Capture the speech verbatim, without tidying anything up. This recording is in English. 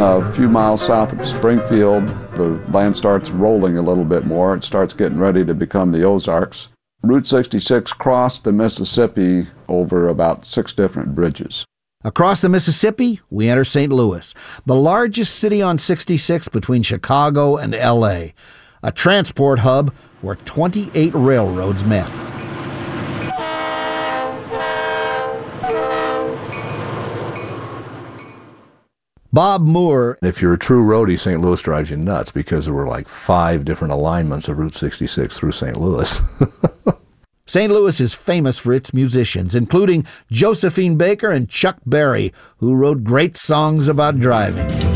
a few miles south of Springfield, the land starts rolling a little bit more. It starts getting ready to become the Ozarks. Route sixty-six crossed the Mississippi over about six different bridges. Across the Mississippi, we enter Saint Louis, the largest city on sixty-six between Chicago and L A, a transport hub where twenty-eight railroads met. Bob Moore. If you're a true roadie, Saint Louis drives you nuts because there were like five different alignments of Route sixty-six through Saint Louis. Saint Louis is famous for its musicians, including Josephine Baker and Chuck Berry, who wrote great songs about driving.